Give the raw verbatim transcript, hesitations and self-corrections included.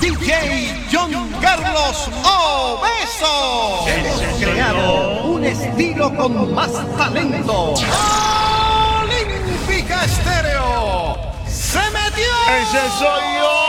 D J John Carlos Obeso. Hemos creado un estilo con más talento. Olímpica Estéreo se metió. Ese soy yo.